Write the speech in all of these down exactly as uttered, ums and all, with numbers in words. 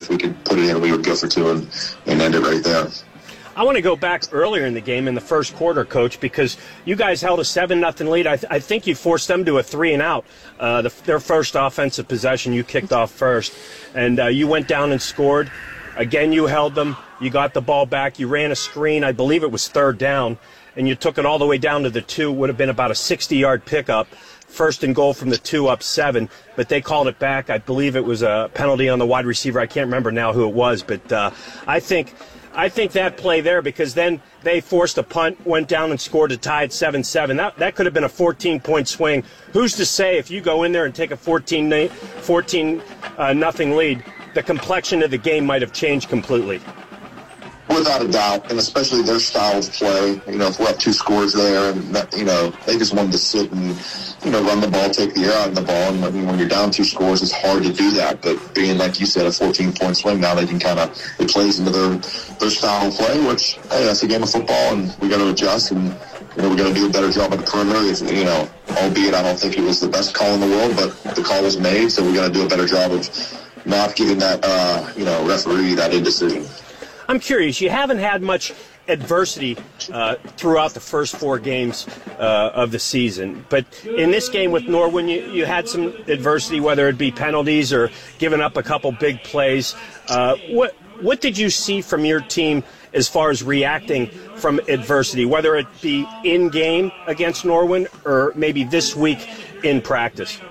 if we could put it in, we would go for two and, and end it right there. I want to go back earlier in the game in the first quarter, Coach, because you guys held a seven nothing lead. I, th- I think you forced them to a three and out. Uh, the, their first offensive possession, you kicked off first, and uh, you went down and scored. Again, you held them. You got the ball back. You ran a screen. I believe it was third down, and you took it all the way down to the two. Would have been about a sixty-yard pickup. First and goal from the two, up seven, but they called it back. I believe it was a penalty on the wide receiver. I can't remember now who it was, but uh, I think I think that play there, because then they forced a punt, went down and scored to tie at seven seven. That that could have been a fourteen-point swing. Who's to say if you go in there and take a fourteen uh, nothing lead, the complexion of the game might have changed completely? Without a doubt, and especially their style of play. You know, if we're up two scores there, and that, you know, they just wanted to sit and, you know, run the ball, take the air out of the ball. And I mean, when you're down two scores, it's hard to do that. But being, like you said, a fourteen-point swing, now they can kind of, it plays into their their style of play, which, hey, that's a game of football, and we got to adjust, and, you know, we got to do a better job at the perimeter. You know, albeit I don't think it was the best call in the world, but the call was made, so we got to do a better job of not giving that, uh, you know, referee that indecision. I'm curious, you haven't had much adversity uh, throughout the first four games uh, of the season, but in this game with Norwin, you, you had some adversity, whether it be penalties or giving up a couple big plays. Uh, what what did you see from your team as far as reacting from adversity, whether it be in-game against Norwin or maybe this week in practice?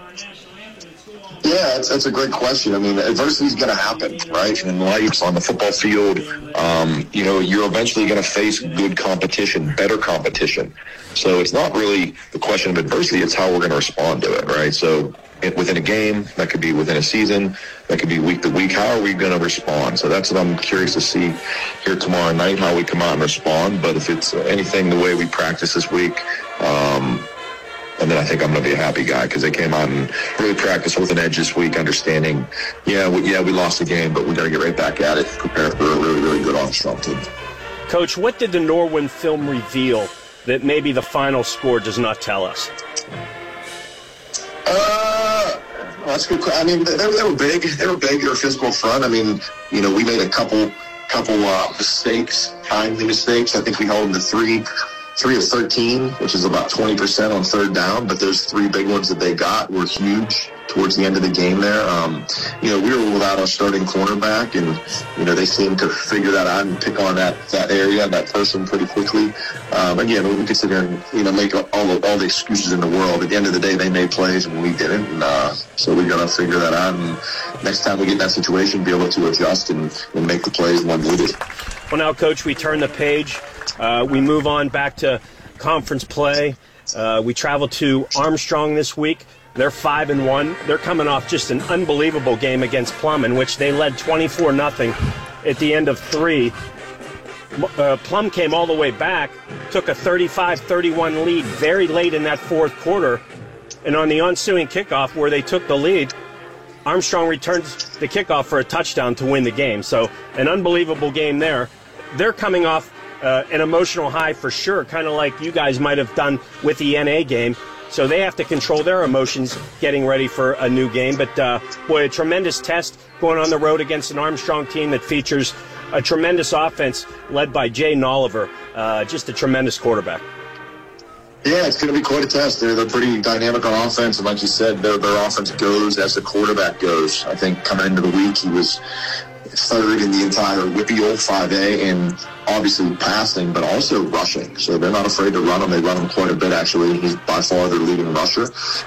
Yeah, that's, that's a great question. I mean, adversity is going to happen, right? In life, on the football field, um, you know, you're eventually going to face good competition, better competition. So it's not really the question of adversity, it's how we're going to respond to it, right? So it, within a game, that could be within a season, that could be week to week. How are we going to respond? So that's what I'm curious to see here tomorrow night, how we come out and respond. But if it's anything the way we practice this week, um, and then I think I'm going to be a happy guy, because they came out and really practiced with an edge this week, understanding, yeah, we, yeah, we lost the game, but we got to get right back at it, prepare for a really, really good Armstrong team. Coach, what did the Norwin film reveal that maybe the final score does not tell us? Uh, well, that's a good. I mean, they, they were big. They were big. They were physical front. I mean, you know, we made a couple, couple uh, mistakes, timely mistakes. I think we held them to three. Three of thirteen, which is about twenty percent on third down, but those three big ones that they got were huge towards the end of the game there. Um, you know, we were without our starting cornerback, and, you know, they seemed to figure that out and pick on that, that area, that person pretty quickly. Um, again, we could sit there and, you know, make all the, all the excuses in the world. At the end of the day, they made plays and we didn't, and uh, so we got to figure that out, and next time we get in that situation, be able to adjust and, and make the plays when needed. Well, now, Coach, we turn the page. Uh, we move on back to conference play. Uh, we travel to Armstrong this week. They're five and one. They're coming off just an unbelievable game against Plum, in which they led twenty-four nothing at the end of three. Uh, Plum came all the way back, took a thirty-five thirty-one lead very late in that fourth quarter, and on the ensuing kickoff where they took the lead, Armstrong returns the kickoff for a touchdown to win the game. So an unbelievable game there. They're coming off uh, an emotional high for sure, kind of like you guys might have done with the N A game. So they have to control their emotions getting ready for a new game. But, uh, boy, a tremendous test going on the road against an Armstrong team that features a tremendous offense led by Jayden Oliver, uh, just a tremendous quarterback. Yeah, it's going to be quite a test. They're, they're pretty dynamic on offense, and like you said, their, their offense goes as the quarterback goes. I think coming into the week, he was third in the entire WPIAL five A, and obviously passing, but also rushing. So they're not afraid to run him. They run him quite a bit, actually. He's by far their leading rusher.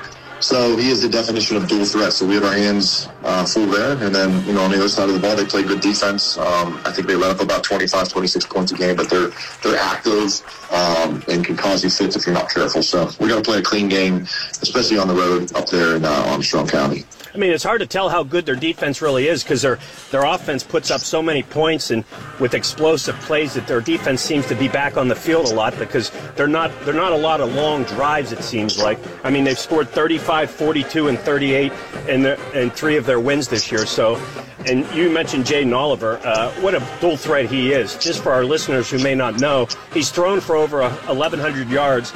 So he is the definition of dual threat. So we have our hands uh, full there. And then, you know, on the other side of the ball, they play good defense. Um, I think they let up about twenty-five, twenty-six points a game, but they're they're active um, and can cause you fits if you're not careful. So we're going to play a clean game, especially on the road up there in uh, Armstrong County. I mean, it's hard to tell how good their defense really is because their their offense puts up so many points, and with explosive plays that their defense seems to be back on the field a lot because they're not they're not a lot of long drives, it seems like. I mean, they've scored thirty-five fifty-five, forty-two, and thirty-eight in, the, in three of their wins this year. So, and you mentioned Jayden Oliver. Uh, what a dual threat he is. Just for our listeners who may not know, he's thrown for over eleven hundred yards,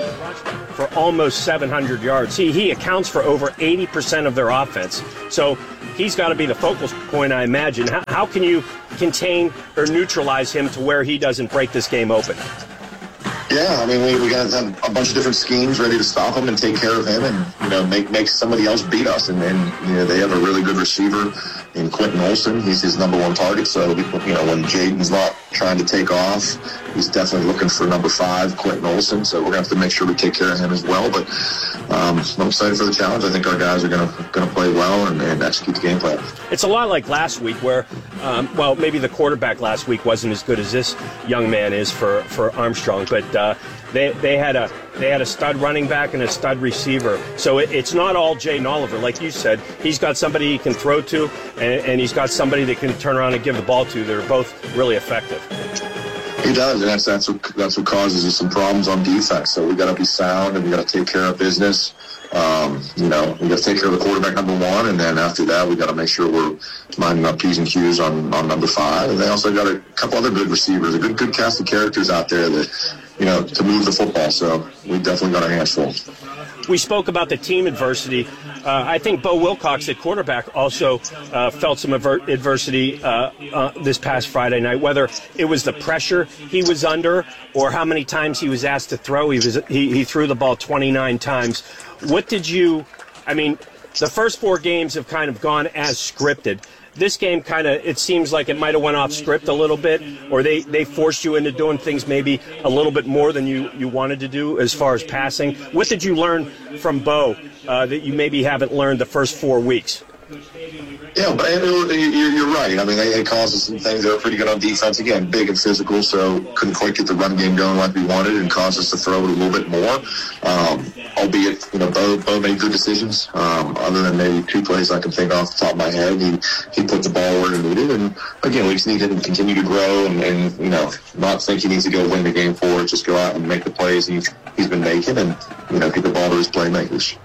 for almost seven hundred yards. He, he accounts for over eighty percent of their offense. So he's got to be the focal point, I imagine. How, how can you contain or neutralize him to where he doesn't break this game open? Yeah, I mean, we, we got a bunch of different schemes ready to stop him and take care of him and, you know, make make somebody else beat us. And then, you know, they have a really good receiver in Quentin Olson. He's his number one target. So, you know, when Jayden's not trying to take off, he's definitely looking for number five, Quentin Olson. So we're going to have to make sure we take care of him as well. But um, I'm excited for the challenge. I think our guys are going to going to play well and, and execute the game plan. It's a lot like last week where, um, well, maybe the quarterback last week wasn't as good as this young man is for, for Armstrong, but uh, they they had a they had a stud running back and a stud receiver. So it, it's not all Jayden Oliver. Like you said, he's got somebody he can throw to, and, and he's got somebody that can turn around and give the ball to. They're both really effective. He does, and that's that's what that's what causes us some problems on defense. So we got to be sound, and we got to take care of business. Um, you know, we got to take care of the quarterback, number one, and then after that, we got to make sure we're minding our P's and Q's on, on number five. And they also got a couple other good receivers, a good good cast of characters out there that, you know, to move the football. So we definitely got our hands full. We spoke about the team adversity. Uh, I think Bo Wilcox at quarterback also uh, felt some aver- adversity uh, uh, this past Friday night, whether it was the pressure he was under or how many times he was asked to throw. He was he, he threw the ball twenty-nine times. What did you – I mean, the first four games have kind of gone as scripted. This game kind of, it seems like it might have went off script a little bit, or they, they forced you into doing things maybe a little bit more than you, you wanted to do as far as passing. What did you learn from Bo uh, that you maybe haven't learned the first four weeks? Yeah, but you're right. I mean, they, they caused us some things that were pretty good on defense. Again, big and physical, so couldn't quite get the run game going like we wanted and caused us to throw it a little bit more. Um, albeit, you know, Bo, Bo made good decisions. Um, other than maybe two plays I can think off the top of my head, he, he put the ball where it needed. And, again, we just need him to continue to grow and, and, you know, not think he needs to go win the game for it. Just go out and make the plays he's, he's been making and, you know, get the ball to his playmakers.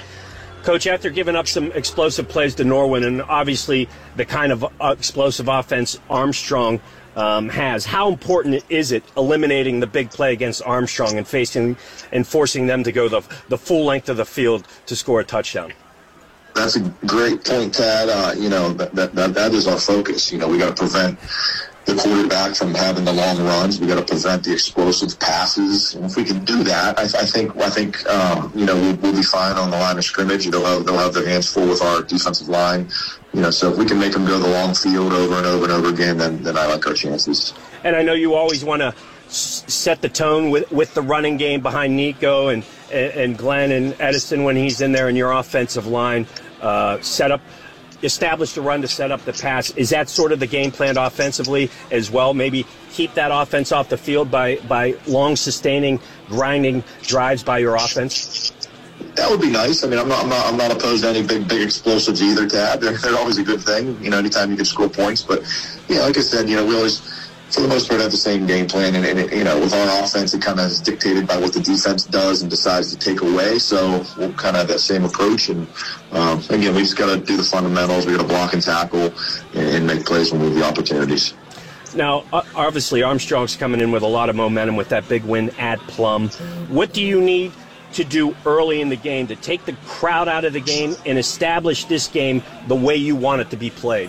Coach, after giving up some explosive plays to Norwin and obviously the kind of uh, explosive offense Armstrong um, has, how important is it eliminating the big play against Armstrong and facing and forcing them to go the, the full length of the field to score a touchdown? That's a great point, Tad. Uh, you know, that, that, that, that is our focus. You know, we got to prevent the quarterback from having the long runs. We got to prevent the explosive passes. And if we can do that, I, I think I think um, you know we'll, we'll be fine on the line of scrimmage. They'll have, they'll have their hands full with our defensive line. You know, so if we can make them go the long field over and over and over again, then then I like our chances. And I know you always want to s- set the tone with with the running game behind Nico and and, and Glenn and Edison when he's in there, and your offensive line uh, set up. Establish the run to set up the pass. Is that sort of the game plan offensively as well? Maybe keep that offense off the field by, by long sustaining, grinding drives by your offense? That would be nice. I mean, I'm not, I'm not, I'm not opposed to any big, big explosives either, Tad. They're, they're always a good thing, you know, anytime you can score points. But, yeah, like I said, you know, we always, for the most part, have the same game plan. And, and it, you know, with our offense, it kind of is dictated by what the defense does and decides to take away. So we'll kind of have that same approach. And, um, again, we just got to do the fundamentals. We got to block and tackle and, and make plays when we have the opportunities. Now, obviously, Armstrong's coming in with a lot of momentum with that big win at Plum. What do you need to do early in the game to take the crowd out of the game and establish this game the way you want it to be played?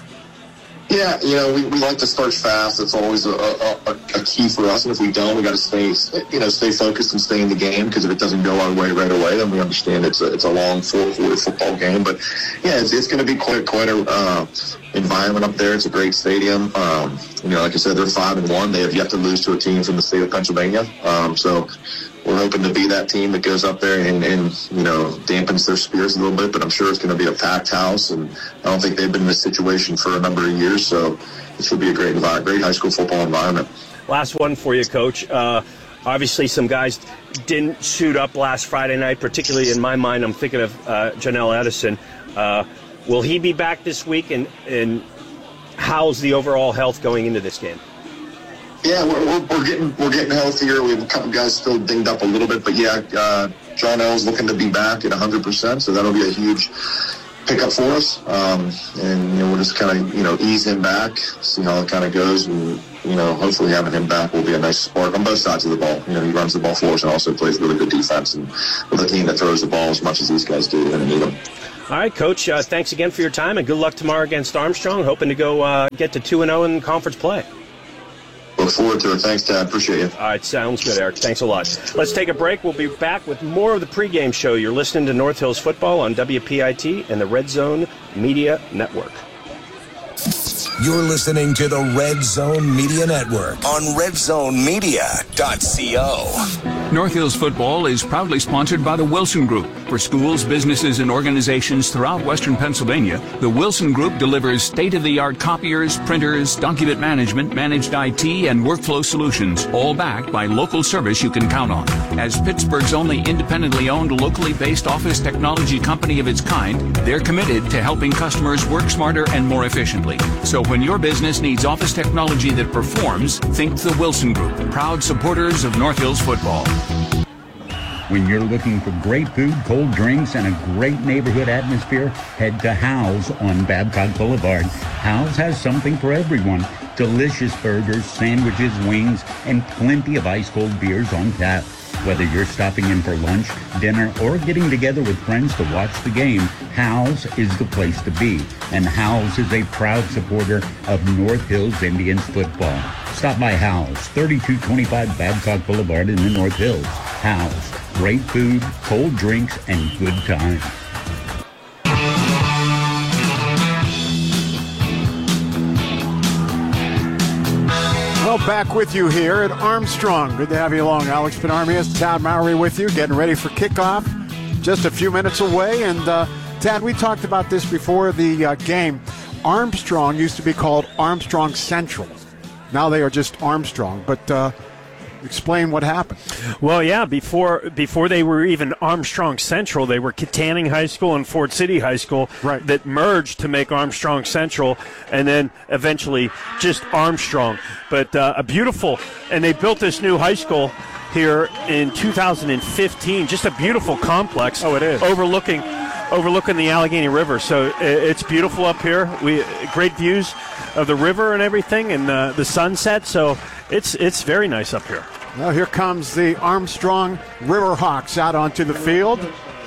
Yeah, you know, we, we like to start fast. That's always a, a, a key for us. And if we don't, we got to stay, you know, stay focused and stay in the game. Because if it doesn't go our way right away, then we understand it's a, it's a long four-quarter football game. But yeah, it's, it's going to be quite quite a uh, environment up there. It's a great stadium. Um, you know, like I said, they're five and one. They have yet to lose to a team from the state of Pennsylvania. Um, so. We're hoping to be that team that goes up there and, and, you know, dampens their spirits a little bit, but I'm sure it's going to be a packed house, and I don't think they've been in this situation for a number of years, so it should be a great environment, great high school football environment. Last one for you, Coach. Uh, obviously, some guys didn't suit up last Friday night, particularly in my mind. I'm thinking of uh, Janelle Edison. Uh, will he be back this week, and, and how's the overall health going into this game? Yeah, we're, we're, we're getting we're getting healthier. We have a couple guys still dinged up a little bit, but yeah, uh, John L's looking to be back at one hundred percent, so that'll be a huge pickup for us. Um, and, you know, we'll just kind of, you know, ease him back, see how it kind of goes. And, you know, hopefully having him back will be a nice spark on both sides of the ball. You know, he runs the ball for us and also plays really good defense. And with a team that throws the ball as much as these guys do, we're going to need him. All right, Coach, uh, thanks again for your time, and good luck tomorrow against Armstrong. Hoping to go uh, get to two and oh in conference play. Look forward to it. Thanks, Tad. Appreciate you. All right, sounds good, Eric. Thanks a lot. Let's take a break. We'll be back with more of the pregame show. You're listening to North Hills Football on W P I T and the Red Zone Media Network. You're listening to the Red Zone Media Network on red zone media dot co. North Hills Football is proudly sponsored by the Wilson Group. For schools, businesses, and organizations throughout Western Pennsylvania, the Wilson Group delivers state-of-the-art copiers, printers, document management, managed I T, and workflow solutions, all backed by local service you can count on. As Pittsburgh's only independently owned, locally based office technology company of its kind, they're committed to helping customers work smarter and more efficiently. So when your business needs office technology that performs, think the Wilson Group, proud supporters of North Hills Football. When you're looking for great food, cold drinks, and a great neighborhood atmosphere, head to Hal's on Babcock Boulevard. Hal's has something for everyone. Delicious burgers, sandwiches, wings, and plenty of ice-cold beers on tap. Whether you're stopping in for lunch, dinner, or getting together with friends to watch the game, Hal's is the place to be. And Hal's is a proud supporter of North Hills Indians football. Stop by Hal's, thirty-two twenty-five Babcock Boulevard in the North Hills. Hal's, great food, cold drinks, and good times. Well, back with you here at Armstrong. Good to have you along. Alex Penarmias, Tad Mowry with you, getting ready for kickoff. Just a few minutes away. And, uh, Tad, we talked about this before the uh, game. Armstrong used to be called Armstrong Central. Now they are just Armstrong. But uh, explain what happened. Well, yeah, before before they were even Armstrong Central, they were Katanning High School and Ford City High School right. that merged to make Armstrong Central, and then eventually just Armstrong. But uh, a beautiful, and they built this new high school here in two thousand fifteen. Just a beautiful complex. Oh, it is. Overlooking overlooking the Allegheny River. So it's beautiful up here. We great views of the river and everything, and uh, the sunset. So it's it's very nice up here. Well, here comes the Armstrong Riverhawks out onto the field.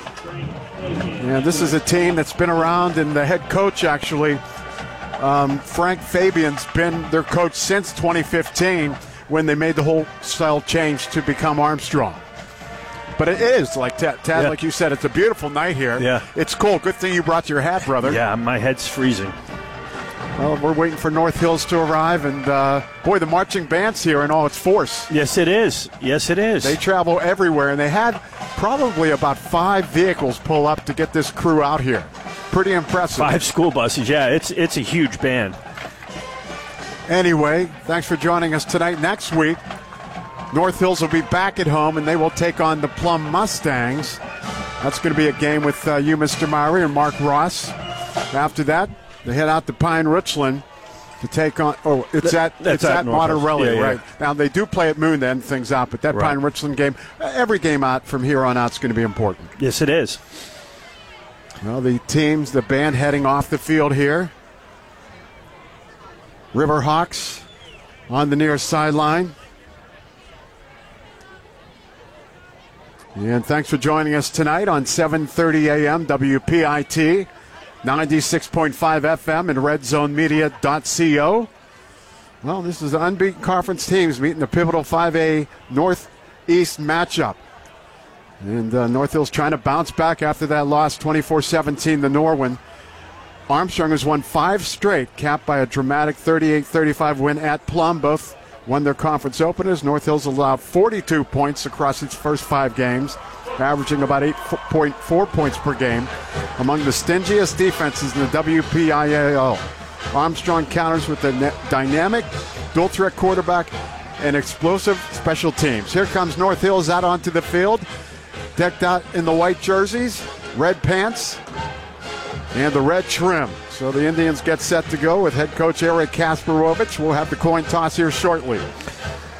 And this is a team that's been around, and the head coach actually, um, Frank Fabian's been their coach since twenty fifteen when they made the whole style change to become Armstrong. But it is, like Tad, Tad yeah. like you said, it's a beautiful night here. Yeah. It's cold. Good thing you brought your hat, brother. Yeah, my head's freezing. Well, we're waiting for North Hills to arrive, and uh, boy, the marching band's here in all its force. Yes, it is. Yes, it is. They travel everywhere, and they had probably about five vehicles pull up to get this crew out here. Pretty impressive. Five school buses. Yeah, it's it's a huge band. Anyway, thanks for joining us tonight. Next week, North Hills will be back at home, and they will take on the Plum Mustangs. That's going to be a game with uh, you, Mister Mowry, and Mark Ross. After that, they head out to Pine Richland to take on. Oh, it's at That's it's at at North Hills. Monterelli, Yeah, yeah. right? Now they do play at Moon to end things out, but that Right. Pine Richland game, every game out from here on out is going to be important. Yes, it is. Well, the teams, the band heading off the field here. Riverhawks on the near sideline. And thanks for joining us tonight on seven thirty a.m. W P I T, ninety-six point five F M, and red zone media dot co. Well, this is the unbeaten conference teams meeting the pivotal five A Northeast matchup. And uh, North Hills trying to bounce back after that loss twenty-four seventeen to Norwin. Armstrong has won five straight, capped by a dramatic thirty-eight thirty-five win at Plum. Both won their conference openers. North Hills allowed forty-two points across its first five games, averaging about eight point four points per game, among the stingiest defenses in the W P I A L. Armstrong counters with a dynamic, dual-threat quarterback and explosive special teams. Here comes North Hills out onto the field, decked out in the white jerseys, red pants, and the red trim. So the Indians get set to go with head coach Eric Kasparowicz. We'll have the coin toss here shortly.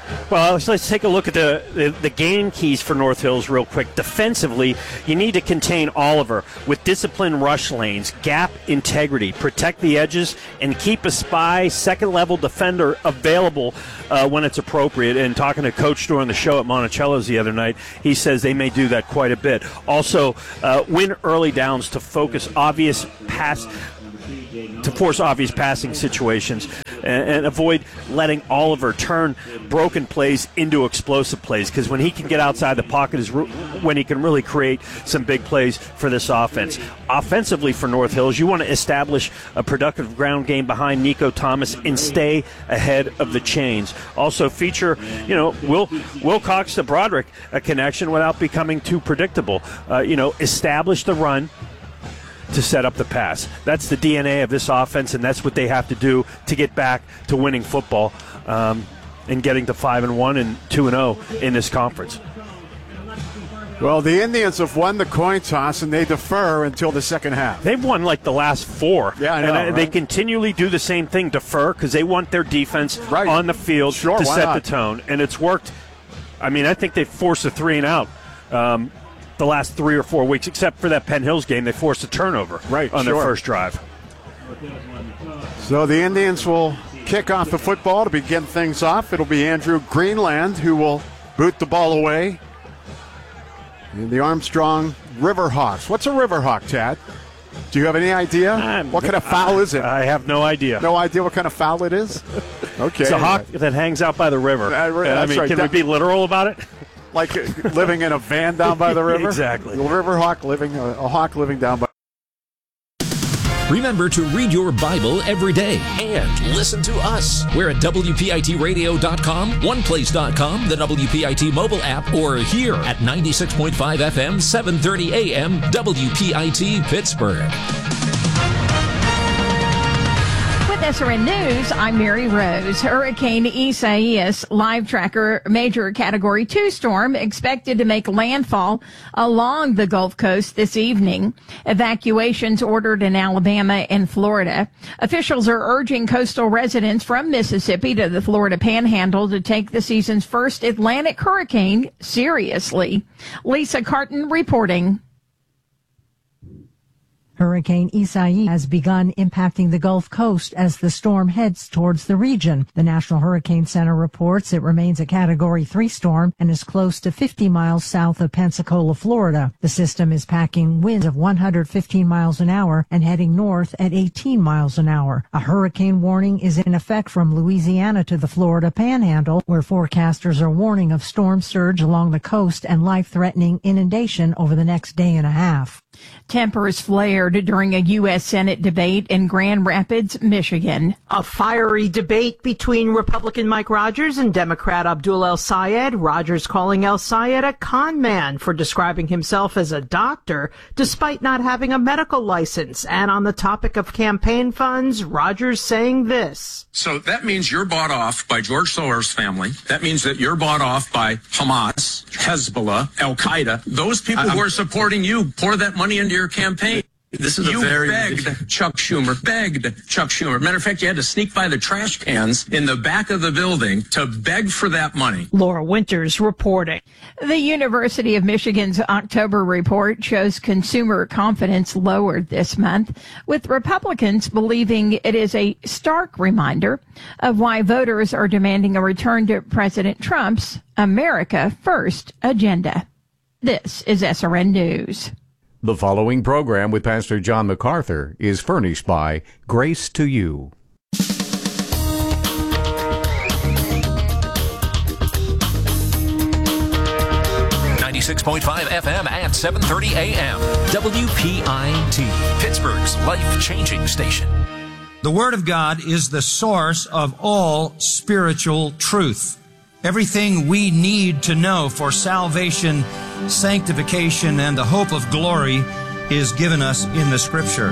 Well, let's, let's take a look at the, the, the game keys for North Hills real quick. Defensively, you need to contain Oliver with disciplined rush lanes, gap integrity, protect the edges, and keep a spy second-level defender available uh, when it's appropriate. And talking to Coach during the show at Monticello's the other night, he says they may do that quite a bit. Also, uh, win early downs to focus obvious pass to force obvious passing situations and, and avoid letting Oliver turn broken plays into explosive plays, because when he can get outside the pocket is re- when he can really create some big plays for this offense. Offensively for North Hills, you want to establish a productive ground game behind Nico Thomas and stay ahead of the chains. Also feature, you know, Will Wilcox to Broderick a connection without becoming too predictable. Uh, you know, establish the run to set up the pass. That's the D N A of this offense, and that's what they have to do to get back to winning football um, and getting to five and one and two and zero in this conference. Well, the Indians have won the coin toss, and they defer until the second half. They've won like the last four. Yeah, I know, and right? They continually do the same thing, defer, because they want their defense right. on the field sure, to set not? the tone, and it's worked. I mean, I think they've forced a three and out. Um, the last three or four weeks, except for that Penn Hills game, they forced a turnover right, on sure. their first drive. So the Indians will kick off the football to begin things off. It'll be Andrew Greenland who will boot the ball away. And the Armstrong Riverhawks. What's a Riverhawk, Tad? Do you have any idea? I'm, what kind of foul I, is it? I have no idea. No idea what kind of foul it is? Okay. It's a hawk that hangs out by the river. Uh, that's I mean, right. can that, we be literal about it? Like living in a van down by the river? Exactly. A river hawk living, a, a hawk living down by. Remember to read your Bible every day and listen to us. We're at W P I T radio dot com, one place dot com, the W P I T mobile app, or here at ninety-six point five F M, seven thirty A M, W P I T Pittsburgh. S R N News, I'm Mary Rose. Hurricane Isaias live tracker major category two storm expected to make landfall along the Gulf Coast this evening. Evacuations ordered in Alabama and Florida. Officials are urging coastal residents from Mississippi to the Florida Panhandle to take the season's first Atlantic hurricane seriously. Lisa Carton reporting. Hurricane Isaias has begun impacting the Gulf Coast as the storm heads towards the region. The National Hurricane Center reports it remains a Category three storm and is close to fifty miles south of Pensacola, Florida. The system is packing winds of one hundred fifteen miles an hour and heading north at eighteen miles an hour. A hurricane warning is in effect from Louisiana to the Florida Panhandle, where forecasters are warning of storm surge along the coast and life-threatening inundation over the next day and a half. Tempers flared during a U S Senate debate in Grand Rapids, Michigan. A fiery debate between Republican Mike Rogers and Democrat Abdul El-Sayed. Rogers calling El-Sayed a con man for describing himself as a doctor despite not having a medical license. And on the topic of campaign funds, Rogers saying this. So that means you're bought off by George Soros' family. That means that you're bought off by Hamas, Hezbollah, Al-Qaeda. Those people who are supporting you pour that money into your campaign. This is you a very begged Chuck Schumer, begged Chuck Schumer. Matter of fact, you had to sneak by the trash cans in the back of the building to beg for that money. Laura Winters reporting. The University of Michigan's October report shows consumer confidence lowered this month, with Republicans believing it is a stark reminder of why voters are demanding a return to President Trump's America First agenda. This is S R N News. The following program with Pastor John MacArthur is furnished by Grace to You. ninety-six point five F M at seven thirty A M. W P I T, Pittsburgh's life-changing station. The Word of God is the source of all spiritual truth. Everything we need to know for salvation, sanctification, and the hope of glory is given us in the Scripture.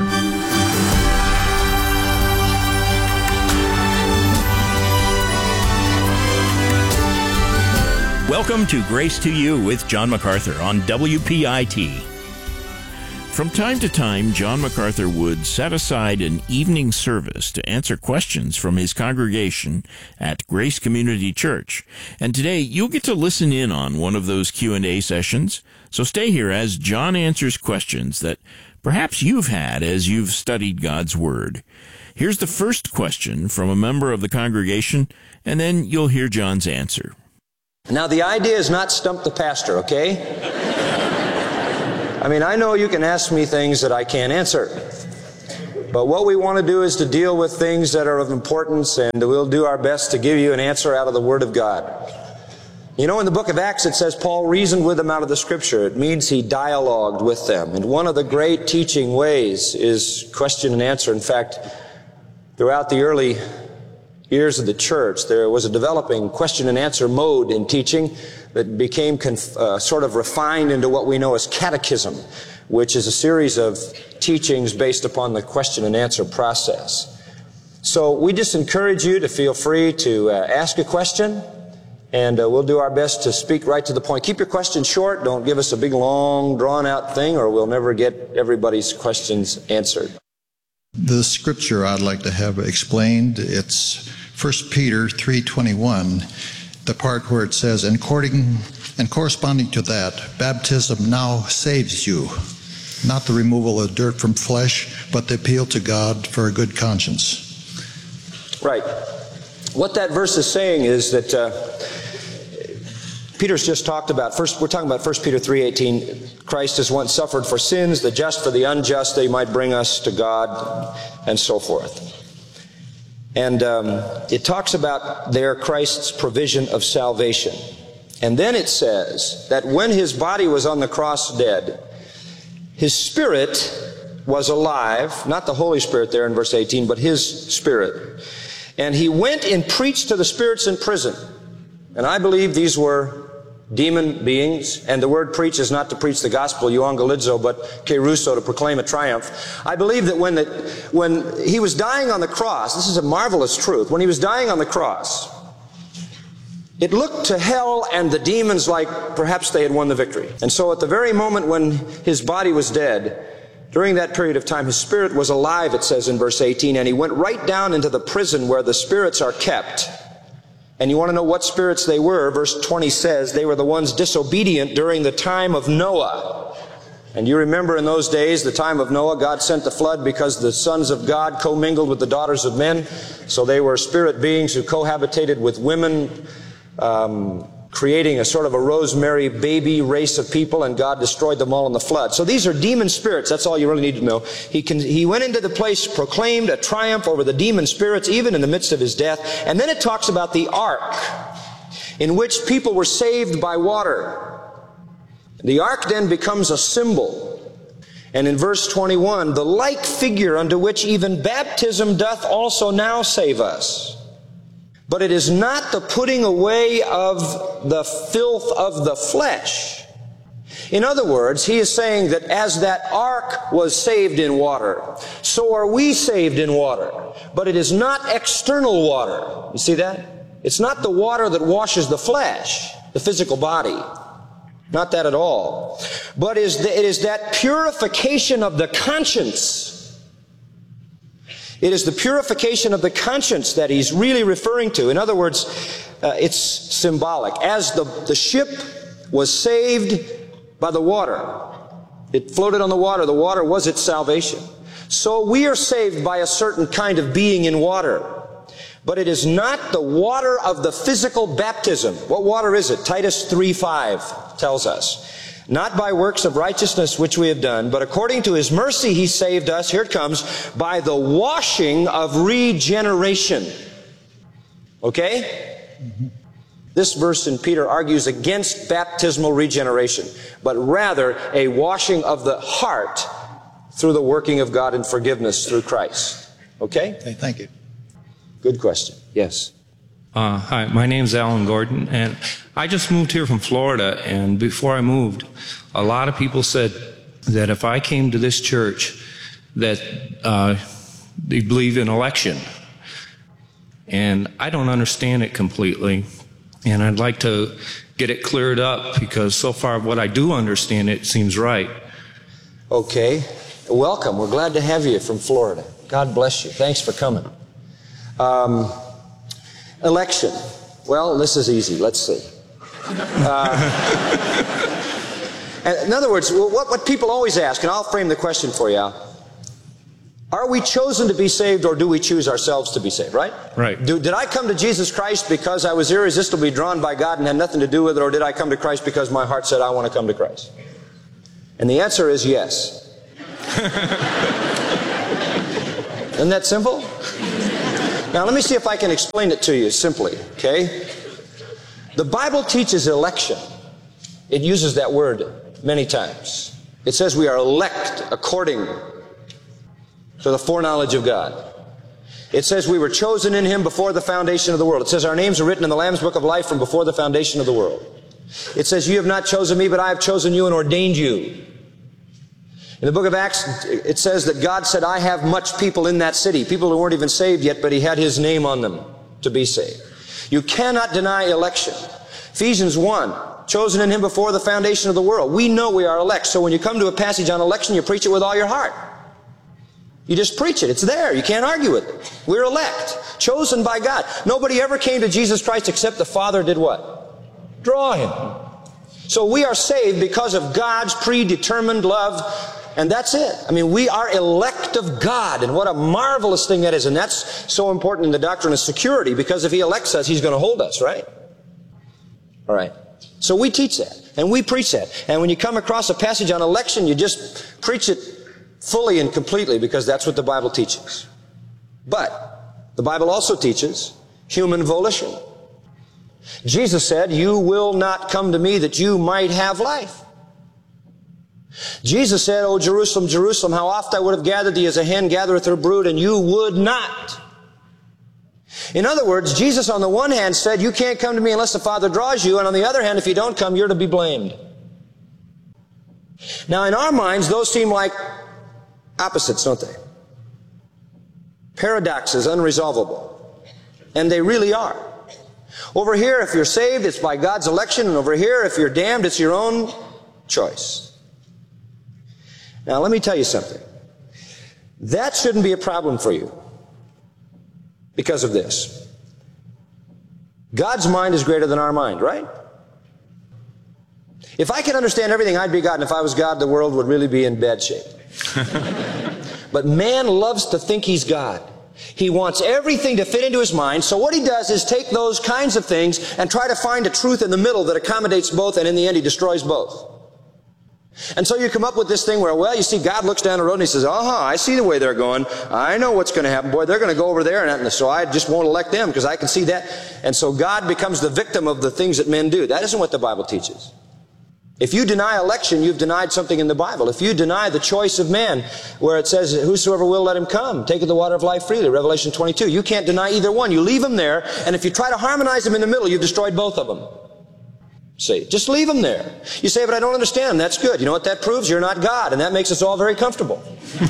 Welcome to Grace to You with John MacArthur on W P I T. From time to time, John MacArthur would set aside an evening service to answer questions from his congregation at Grace Community Church. And today, you'll get to listen in on one of those Q and A sessions. So stay here as John answers questions that perhaps you've had as you've studied God's Word. Here's the first question from a member of the congregation, and then you'll hear John's answer. Now, the idea is not stump the pastor, okay? I mean, I know you can ask me things that I can't answer. But what we want to do is to deal with things that are of importance, and we'll do our best to give you an answer out of the Word of God. You know, in the book of Acts, it says Paul reasoned with them out of the Scripture. It means he dialogued with them. And one of the great teaching ways is question and answer. In fact, throughout the early years of the church, there was a developing question and answer mode in teaching that became conf- uh, sort of refined into what we know as catechism, which is a series of teachings based upon the question and answer process. So we just encourage you to feel free to uh, ask a question, and uh, we'll do our best to speak right to the point. Keep your questions short. Don't give us a big, long, drawn-out thing, or we'll never get everybody's questions answered. The scripture I'd like to have explained, it's First Peter three twenty-one, the part where it says, and, according, and corresponding to that, baptism now saves you, not the removal of dirt from flesh, but the appeal to God for a good conscience. Right. What that verse is saying is that uh, Peter's just talked about, first, we're talking about First Peter three eighteen, Christ has once suffered for sins, the just for the unjust, that he might bring us to God, and so forth. And um, it talks about there Christ's provision of salvation. And then it says that when his body was on the cross dead, his spirit was alive, not the Holy Spirit there in verse eighteen, but his spirit. And he went and preached to the spirits in prison. And I believe these were demon beings, and the word preach is not to preach the gospel, euangelizo, but kerusso, to proclaim a triumph. I believe that when, the, when he was dying on the cross, this is a marvelous truth, when he was dying on the cross, it looked to hell and the demons like perhaps they had won the victory. And so at the very moment when his body was dead, during that period of time, his spirit was alive, it says in verse eighteen, and he went right down into the prison where the spirits are kept. And you want to know what spirits they were? Verse twenty says they were the ones disobedient during the time of Noah. And you remember in those days, the time of Noah, God sent the flood because the sons of God commingled with the daughters of men. So they were spirit beings who cohabitated with women, um, creating a sort of a rosemary baby race of people, and God destroyed them all in the flood. So these are demon spirits. That's all you really need to know. He can, he went into the place, proclaimed a triumph over the demon spirits, even in the midst of his death. And then it talks about the ark, in which people were saved by water. The ark then becomes a symbol. And in verse twenty-one, the like figure unto which even baptism doth also now save us. But it is not the putting away of the filth of the flesh. In other words, he is saying that as that ark was saved in water, so are we saved in water. But it is not external water. You see that? It's not the water that washes the flesh, the physical body. Not that at all. But it is that purification of the conscience. It is the purification of the conscience that he's really referring to. In other words, uh, it's symbolic. As the, the ship was saved by the water, it floated on the water. The water was its salvation. So we are saved by a certain kind of being in water. But it is not the water of the physical baptism. What water is it? Titus three five tells us. Not by works of righteousness which we have done, but according to his mercy he saved us, here it comes, by the washing of regeneration. Okay? Mm-hmm. This verse in Peter argues against baptismal regeneration, but rather a washing of the heart through the working of God in forgiveness through Christ. Okay? Okay, thank you. Good question. Yes. Uh, hi, my name's Alan Gordon, and I just moved here from Florida, and before I moved, a lot of people said that if I came to this church, that uh, they believe in election. And I don't understand it completely, and I'd like to get it cleared up, because so far what I do understand, it seems right. Okay. Welcome. We're glad to have you from Florida. God bless you. Thanks for coming. Um, election. Well, this is easy. Let's see. Uh, in other words, what, what people always ask, and I'll frame the question for you, Al. Are we chosen to be saved, or do we choose ourselves to be saved, right? Right. Do, did I come to Jesus Christ because I was irresistibly drawn by God and had nothing to do with it, or did I come to Christ because my heart said I want to come to Christ? And the answer is yes. Isn't that simple? Now let me see if I can explain it to you simply, okay? The Bible teaches election. It uses that word many times. It says we are elect according to the foreknowledge of God. It says we were chosen in Him before the foundation of the world. It says our names are written in the Lamb's Book of Life from before the foundation of the world. It says you have not chosen me, but I have chosen you and ordained you. In the book of Acts, it says that God said, I have much people in that city, people who weren't even saved yet, but He had His name on them to be saved. You cannot deny election. Ephesians one, chosen in Him before the foundation of the world. We know we are elect, so when you come to a passage on election, you preach it with all your heart. You just preach it. It's there. You can't argue with it. We're elect, chosen by God. Nobody ever came to Jesus Christ except the Father did what? Draw him. So we are saved because of God's predetermined love, and that's it. I mean, we are elect of God, and what a marvelous thing that is. And that's so important in the doctrine of security, because if He elects us, He's going to hold us, right? All right. So we teach that, and we preach that. And when you come across a passage on election, you just preach it fully and completely, because that's what the Bible teaches. But the Bible also teaches human volition. Jesus said, you will not come to me that you might have life. Jesus said, O Jerusalem, Jerusalem, how oft I would have gathered thee as a hen gathereth her brood, and you would not. In other words, Jesus on the one hand said, you can't come to me unless the Father draws you, and on the other hand, if you don't come, you're to be blamed. Now in our minds, those seem like opposites, don't they? Paradoxes, unresolvable. And they really are. Over here, if you're saved, it's by God's election, and over here, if you're damned, it's your own choice. Now, let me tell you something. That shouldn't be a problem for you because of this. God's mind is greater than our mind, right? If I could understand everything, I'd be God, and if I was God, the world would really be in bad shape. But man loves to think he's God. He wants everything to fit into his mind, so what he does is take those kinds of things and try to find a truth in the middle that accommodates both, and in the end he destroys both. And so you come up with this thing where, well, you see, God looks down the road and He says, uh-huh, I see the way they're going. I know what's going to happen. Boy, they're going to go over there, and so I just won't elect them because I can see that. And so God becomes the victim of the things that men do. That isn't what the Bible teaches. If you deny election, you've denied something in the Bible. If you deny the choice of man, where it says, whosoever will, let him come, taketh the water of life freely, Revelation twenty-two. You can't deny either one. You leave them there, and if you try to harmonize them in the middle, you've destroyed both of them. See, just leave them there. You say, but I don't understand. That's good. You know what that proves? You're not God, and that makes us all very comfortable.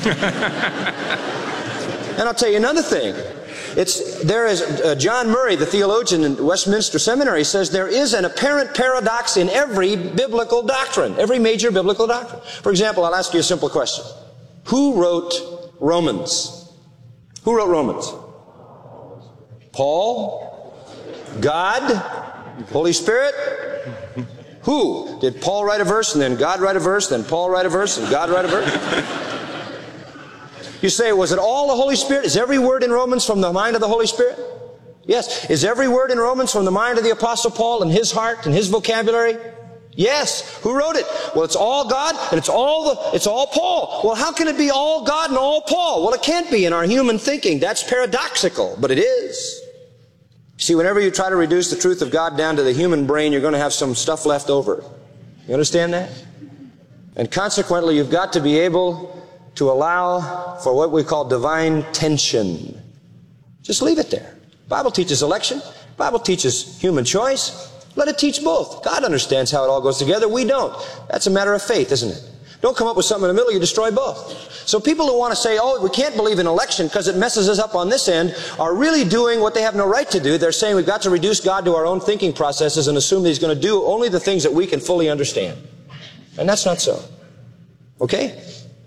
And I'll tell you another thing. It's, there is, uh, John Murray, the theologian in Westminster Seminary, says there is an apparent paradox in every biblical doctrine, every major biblical doctrine. For example, I'll ask you a simple question. Who wrote Romans? Who wrote Romans? Paul? God? Holy Spirit? Who? Did Paul write a verse, and then God write a verse, then Paul write a verse, and God write a verse? You say, was it all the Holy Spirit? Is every word in Romans from the mind of the Holy Spirit? Yes. Is every word in Romans from the mind of the Apostle Paul and his heart and his vocabulary? Yes. Who wrote it? Well, it's all God and it's all the, it's all Paul. Well, how can it be all God and all Paul? Well, it can't be in our human thinking. That's paradoxical, but it is. See, whenever you try to reduce the truth of God down to the human brain, you're going to have some stuff left over. You understand that? And consequently, you've got to be able to allow for what we call divine tension. Just leave it there. The Bible teaches election. The Bible teaches human choice. Let it teach both. God understands how it all goes together. We don't. That's a matter of faith, isn't it? Don't come up with something in the middle, you destroy both. So people who want to say, oh, we can't believe in election because it messes us up on this end, are really doing what they have no right to do. They're saying we've got to reduce God to our own thinking processes and assume that He's going to do only the things that we can fully understand. And that's not so. Okay?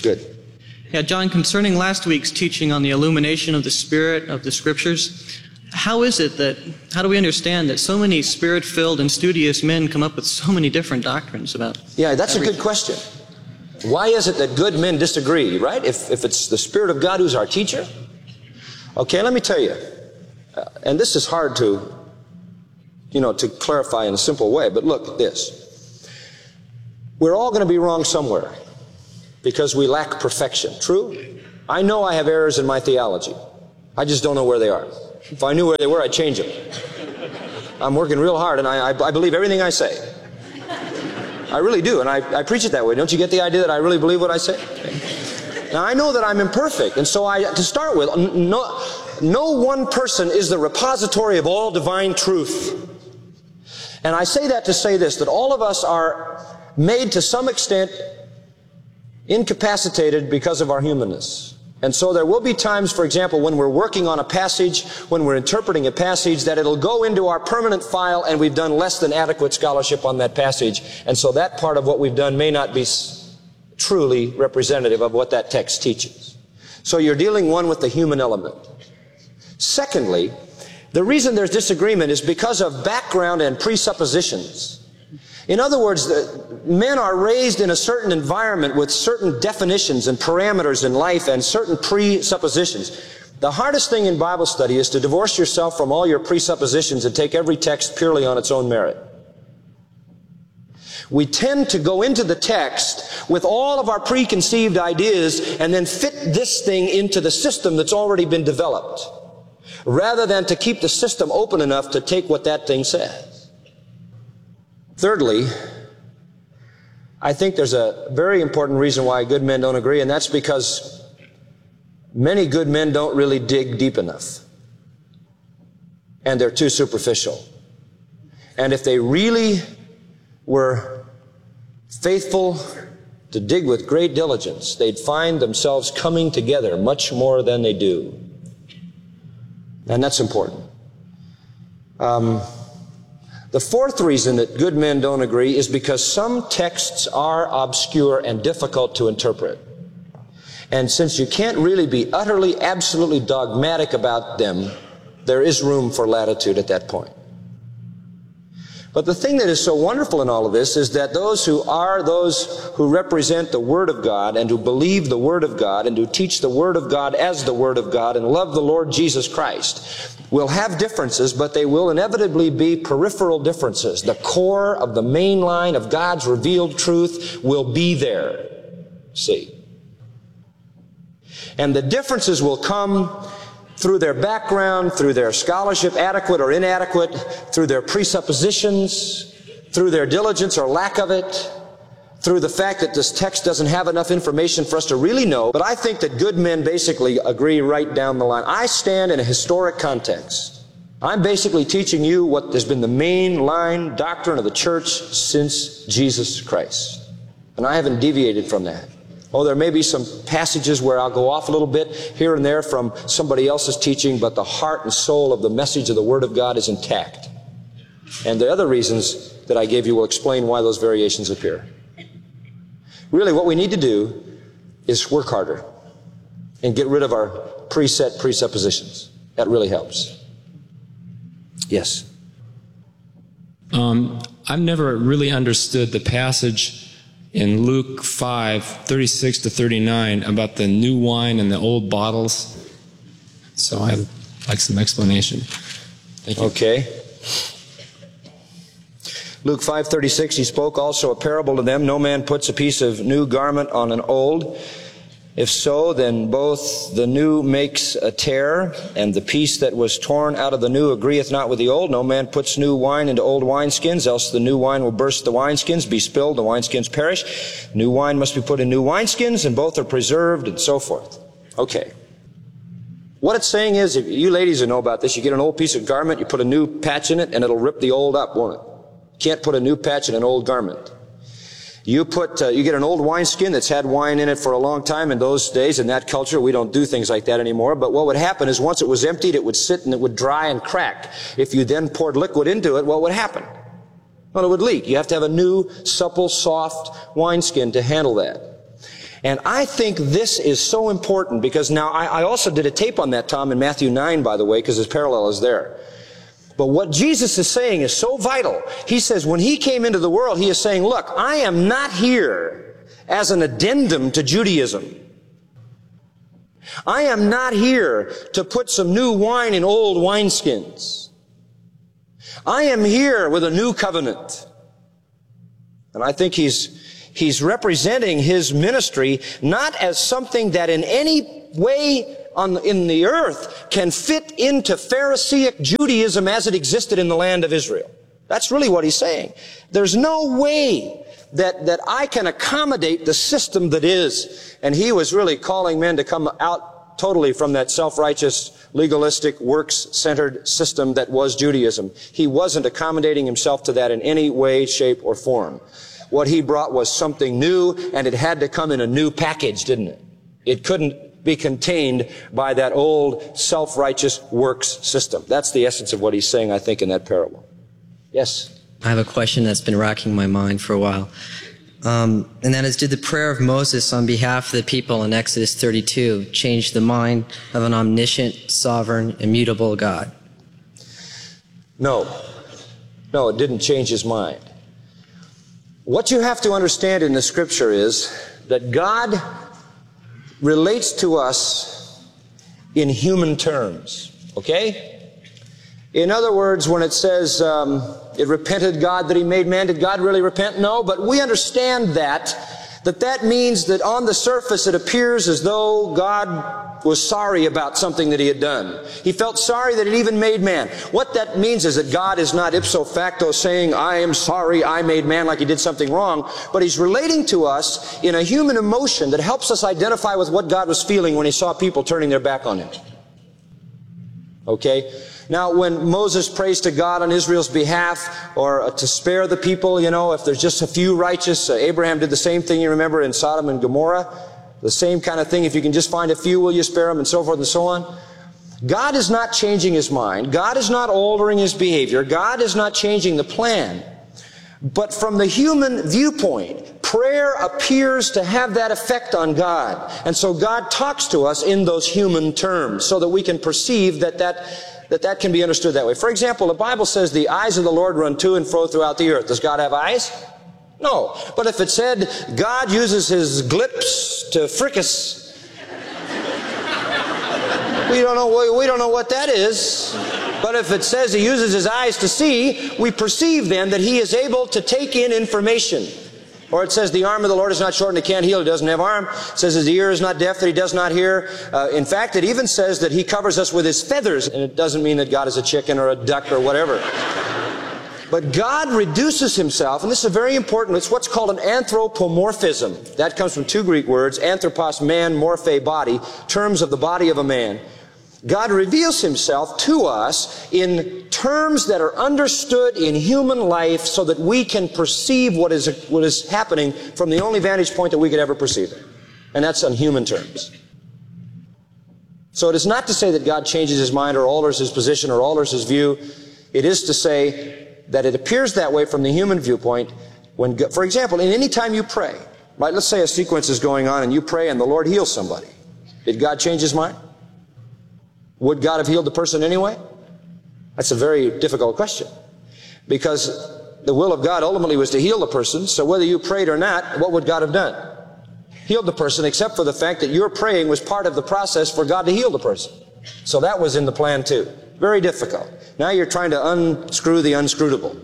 Good. Yeah, John, concerning last week's teaching on the illumination of the Spirit of the Scriptures, how is it that, how do we understand that so many Spirit-filled and studious men come up with so many different doctrines about Yeah, that's everything? a good question. Why is it that good men disagree, right? If, if it's the Spirit of God who's our teacher? Okay, let me tell you, uh, and this is hard to, you know, to clarify in a simple way, but look at this. We're all going to be wrong somewhere because we lack perfection. True? I know I have errors in my theology. I just don't know where they are. If I knew where they were, I'd change them. I'm working real hard, and I, I, I believe everything I say. I really do, and I, I preach it that way. Don't you get the idea that I really believe what I say? Okay. Now, I know that I'm imperfect, and so I, to start with, no, no one person is the repository of all divine truth. And I say that to say this, that all of us are made to some extent incapacitated because of our humanness. And so there will be times, for example, when we're working on a passage, when we're interpreting a passage, that it'll go into our permanent file and we've done less than adequate scholarship on that passage. And so that part of what we've done may not be truly representative of what that text teaches. So you're dealing, one, with the human element. Secondly, the reason there's disagreement is because of background and presuppositions. In other words, the, men are raised in a certain environment with certain definitions and parameters in life and certain presuppositions. The hardest thing in Bible study is to divorce yourself from all your presuppositions and take every text purely on its own merit. We tend to go into the text with all of our preconceived ideas and then fit this thing into the system that's already been developed, rather than to keep the system open enough to take what that thing says. Thirdly, I think there's a very important reason why good men don't agree, and that's because many good men don't really dig deep enough. And they're too superficial. And if they really were faithful to dig with great diligence, they'd find themselves coming together much more than they do. And that's important. Um, The fourth reason that good men don't agree is because some texts are obscure and difficult to interpret. And since you can't really be utterly, absolutely dogmatic about them, there is room for latitude at that point. But the thing that is so wonderful in all of this is that those who are those who represent the Word of God and who believe the Word of God and who teach the Word of God as the Word of God and love the Lord Jesus Christ will have differences, but they will inevitably be peripheral differences. The core of the main line of God's revealed truth will be there. See? And the differences will come through their background, through their scholarship, adequate or inadequate, through their presuppositions, through their diligence or lack of it, through the fact that this text doesn't have enough information for us to really know. But I think that good men basically agree right down the line. I stand in a historic context. I'm basically teaching you what has been the main line doctrine of the church since Jesus Christ. And I haven't deviated from that. Oh, there may be some passages where I'll go off a little bit here and there from somebody else's teaching, but the heart and soul of the message of the Word of God is intact. And the other reasons that I gave you will explain why those variations appear. Really, what we need to do is work harder and get rid of our preset presuppositions. That really helps. Yes? Um, I've never really understood the passage in Luke five, thirty-six to thirty-nine about the new wine and the old bottles. So I'd like some explanation. Thank you. Okay. Luke five thirty-six, he spoke also a parable to them. No man puts a piece of new garment on an old. If so, then both the new makes a tear, and the piece that was torn out of the new agreeth not with the old. No man puts new wine into old wineskins, else the new wine will burst the wineskins, be spilled, the wineskins perish. New wine must be put in new wineskins, and both are preserved, and so forth. Okay. What it's saying is, if you ladies who know about this, you get an old piece of garment, you put a new patch in it, and it'll rip the old up, won't it? Can't put a new patch in an old garment. You put, uh, you get an old wineskin that's had wine in it for a long time. In those days, in that culture, we don't do things like that anymore. But what would happen is once it was emptied, it would sit and it would dry and crack. If you then poured liquid into it, what would happen? Well, it would leak. You have to have a new, supple, soft wineskin to handle that. And I think this is so important because now I, I also did a tape on that, Tom, in Matthew nine, by the way, because his parallel is there. But what Jesus is saying is so vital. He says when he came into the world, he is saying, look, I am not here as an addendum to Judaism. I am not here to put some new wine in old wineskins. I am here with a new covenant. And I think he's He's representing his ministry not as something that in any way on, in the earth can fit into Pharisaic Judaism as it existed in the land of Israel. That's really what he's saying. There's no way that, that I can accommodate the system that is. And he was really calling men to come out totally from that self-righteous, legalistic, works-centered system that was Judaism. He wasn't accommodating himself to that in any way, shape, or form. What he brought was something new, and it had to come in a new package, didn't it? It couldn't be contained by that old self-righteous works system. That's the essence of what he's saying, I think, in that parable. Yes? I have a question that's been racking my mind for a while. Um, and that is, did the prayer of Moses on behalf of the people in Exodus thirty-two change the mind of an omniscient, sovereign, immutable God? No. No, it didn't change his mind. What you have to understand in the scripture is that God relates to us in human terms, okay? In other words, when it says, um, it repented God that he made man, did God really repent? No, but we understand that, that that means that on the surface it appears as though God was sorry about something that he had done. He felt sorry that he even made man. What that means is that God is not ipso facto saying, I am sorry I made man like he did something wrong, but he's relating to us in a human emotion that helps us identify with what God was feeling when he saw people turning their back on him. Okay? Now, when Moses prays to God on Israel's behalf, or uh, to spare the people, you know, if there's just a few righteous, uh, Abraham did the same thing, you remember, in Sodom and Gomorrah. The same kind of thing, if you can just find a few, will you spare them, and so forth and so on. God is not changing his mind. God is not altering his behavior. God is not changing the plan. But from the human viewpoint, prayer appears to have that effect on God. And so God talks to us in those human terms so that we can perceive that that, that, that can be understood that way. For example, the Bible says the eyes of the Lord run to and fro throughout the earth. Does God have eyes? No. But if it said God uses his glips to fricas, we don't know, we don't know what that is. But if it says he uses his eyes to see, we perceive then that he is able to take in information. Or it says the arm of the Lord is not short and he can't heal, he doesn't have arm. It says his ear is not deaf that he does not hear. Uh, in fact, it even says that he covers us with his feathers. And it doesn't mean that God is a chicken or a duck or whatever. But God reduces himself, and this is very important, it's what's called an anthropomorphism. That comes from two Greek words, anthropos, man, morphe, body, terms of the body of a man. God reveals himself to us in terms that are understood in human life so that we can perceive what is, what is happening from the only vantage point that we could ever perceive it. And that's on human terms. So it is not to say that God changes his mind or alters his position or alters his view. It is to say that it appears that way from the human viewpoint when, for example, in any time you pray, right? Let's say a sequence is going on and you pray and the Lord heals somebody. Did God change his mind? Would God have healed the person anyway? That's a very difficult question. Because the will of God ultimately was to heal the person, so whether you prayed or not, what would God have done? Healed the person, except for the fact that your praying was part of the process for God to heal the person. So that was in the plan too. Very difficult. Now you're trying to unscrew the unscrutable.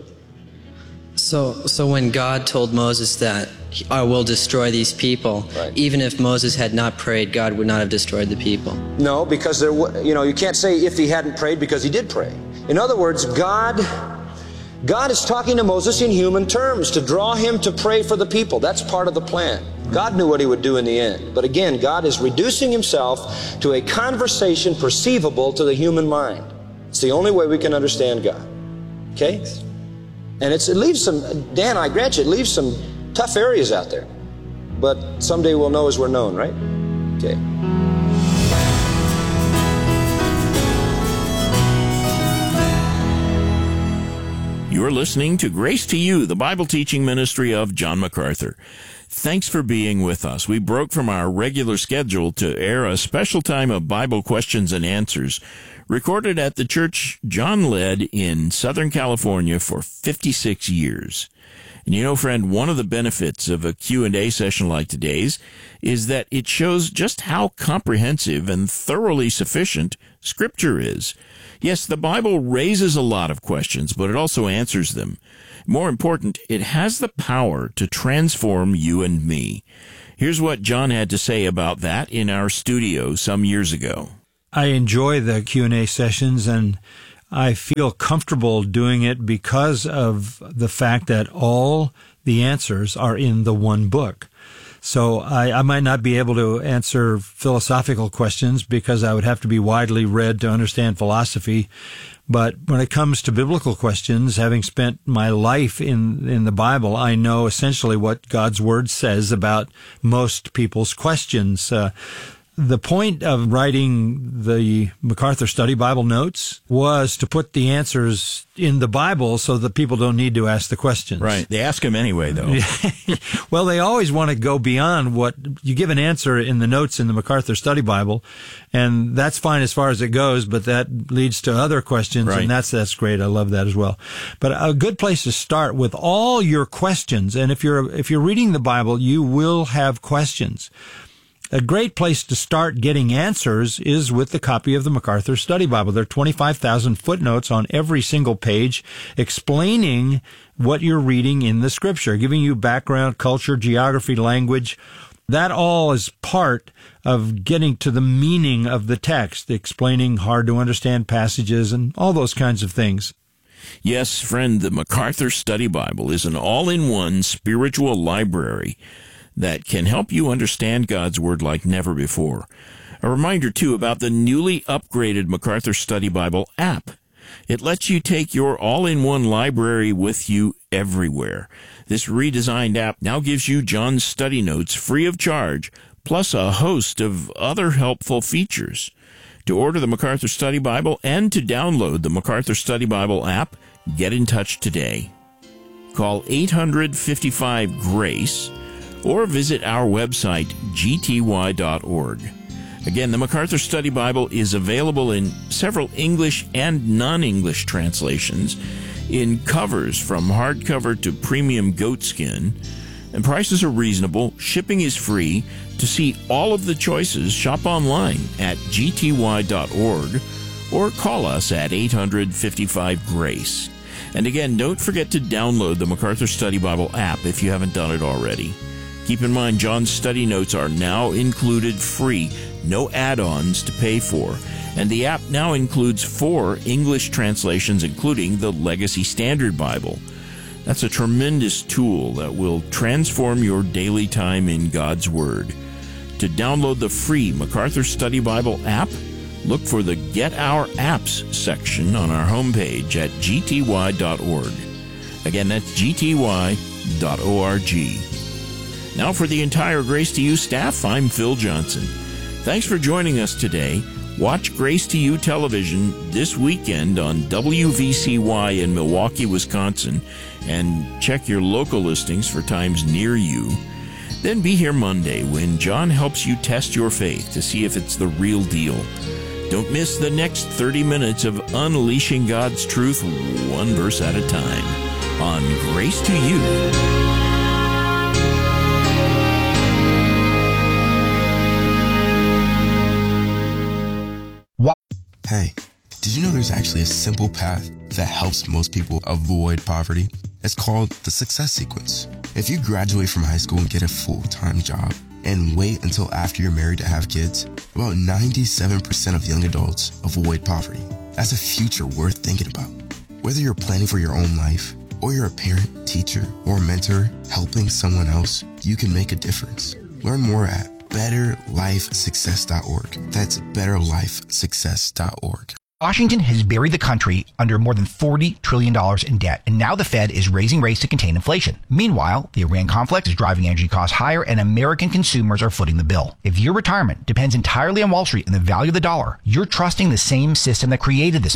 So, so when God told Moses that I will destroy these people, right, even if Moses had not prayed, God would not have destroyed the people. No, because there, you know, you can't say if he hadn't prayed because he did pray. In other words, God, God is talking to Moses in human terms to draw him to pray for the people. That's part of the plan. God knew what he would do in the end. But again, God is reducing himself to a conversation perceivable to the human mind. It's the only way we can understand God. Okay? And it's, it leaves some, Dan, I grant you, it leaves some tough areas out there. But someday we'll know as we're known, right? Okay. You're listening to Grace to You, the Bible teaching ministry of John MacArthur. Thanks for being with us. We broke from our regular schedule to air a special time of Bible questions and answers recorded at the church John led in Southern California for fifty-six years. And you know, friend, one of the benefits of a Q and A session like today's is that it shows just how comprehensive and thoroughly sufficient Scripture is. Yes, the Bible raises a lot of questions, but it also answers them. More important, it has the power to transform you and me. Here's what John had to say about that in our studio some years ago. I enjoy the Q and A sessions, and I feel comfortable doing it because of the fact that all the answers are in the one book. So I, I might not be able to answer philosophical questions because I would have to be widely read to understand philosophy. But when it comes to biblical questions, having spent my life in, in the Bible, I know essentially what God's Word says about most people's questions. Uh, The point of writing the MacArthur Study Bible Notes was to put the answers in the Bible so that people don't need to ask the questions. Right. They ask them anyway, though. Well, they always want to go beyond what you give an answer in the notes in the MacArthur Study Bible, and that's fine as far as it goes, but that leads to other questions, right. and that's that's great. I love that as well. But a good place to start with all your questions, and if you're if you're reading the Bible, you will have questions. A great place to start getting answers is with the copy of the MacArthur Study Bible. There are twenty-five thousand footnotes on every single page explaining what you're reading in the Scripture, giving you background, culture, geography, language. That all is part of getting to the meaning of the text, explaining hard-to-understand passages and all those kinds of things. Yes, friend, the MacArthur Study Bible is an all-in-one spiritual library that can help you understand God's Word like never before. A reminder, too, about the newly upgraded MacArthur Study Bible app. It lets you take your all-in-one library with you everywhere. This redesigned app now gives you John's study notes free of charge, plus a host of other helpful features. To order the MacArthur Study Bible and to download the MacArthur Study Bible app, get in touch today. Call eight hundred fifty-five GRACE or visit our website, g t y dot org. Again, the MacArthur Study Bible is available in several English and non-English translations, in covers from hardcover to premium goatskin, and prices are reasonable, shipping is free. To see all of the choices, shop online at g t y dot org or call us at eight hundred fifty-five GRACE. And again, don't forget to download the MacArthur Study Bible app if you haven't done it already. Keep in mind, John's study notes are now included free, no add-ons to pay for. And the app now includes four English translations, including the Legacy Standard Bible. That's a tremendous tool that will transform your daily time in God's Word. To download the free MacArthur Study Bible app, look for the Get Our Apps section on our homepage at g t y dot org. Again, that's g t y dot org. Now for the entire Grace to You staff, I'm Phil Johnson. Thanks for joining us today. Watch Grace to You television this weekend on W V C Y in Milwaukee, Wisconsin, and check your local listings for times near you. Then be here Monday when John helps you test your faith to see if it's the real deal. Don't miss the next thirty minutes of unleashing God's truth one verse at a time on Grace to You. Hey, did you know there's actually a simple path that helps most people avoid poverty? It's called the Success Sequence. If you graduate from high school and get a full-time job and wait until after you're married to have kids, about ninety-seven percent of young adults avoid poverty. That's a future worth thinking about. Whether you're planning for your own life, or you're a parent, teacher, or mentor helping someone else, you can make a difference. Learn more at better life success dot org. That's better life success dot org. Washington has buried the country under more than forty trillion dollars in debt, and now the Fed is raising rates to contain inflation. Meanwhile, the Iran conflict is driving energy costs higher, and American consumers are footing the bill. If your retirement depends entirely on Wall Street and the value of the dollar, you're trusting the same system that created this mess.